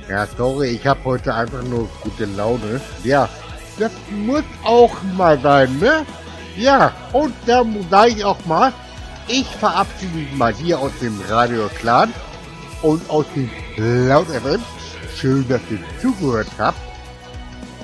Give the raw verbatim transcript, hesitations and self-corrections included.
Ja, sorry, ich habe heute einfach nur gute Laune. Ja, das muss auch mal sein, ne? Ja, und da sage ich auch mal, ich verabschiede mich mal hier aus dem Radio Clan und aus dem Laut F M. Schön, dass ihr zugehört habt.